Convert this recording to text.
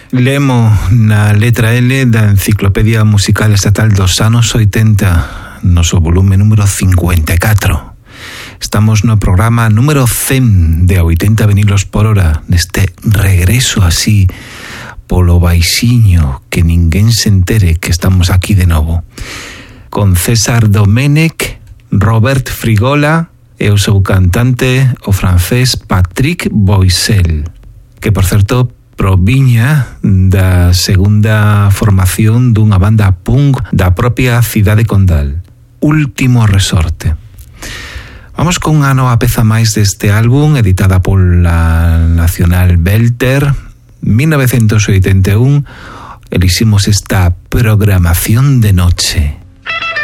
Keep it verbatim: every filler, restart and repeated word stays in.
Lemo na letra L da Enciclopedia Musical Estatal dos anos oitenta, noso volume número cincuenta e catro. Estamos no programa número cen de oitenta vinilos por hora, neste regreso así polo baixiño, que ninguén se entere que estamos aquí de novo. Con César Domènech, Robert Frigola e o seu cantante, o francés Patrick Boissel, que, por certo, proviña da segunda formación dunha banda punk da propia cidade condal, Último Resorte. Vamos con unha nova peza máis deste álbum, editada pola Nacional Belter, mil novecientos oitenta e un. Eliximos esta Programación de Noche.